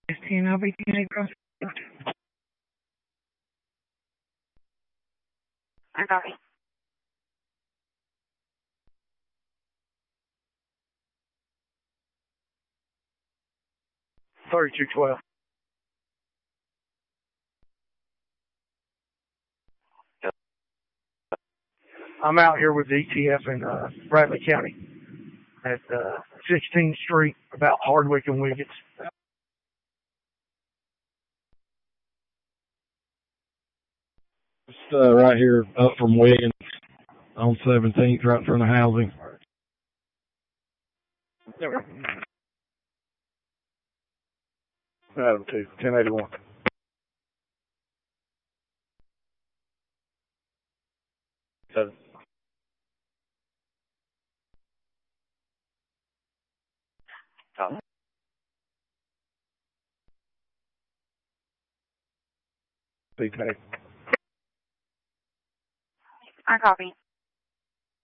15 over 10 across. I copy. 3212. I'm out here with the ETF in Bradley County at 16th Street, about Hardwick and Wiggins. Just right here up from Wiggins on 17th, right in front of housing. There we go. Adam 2, 1081. Seven. Oh. I copy.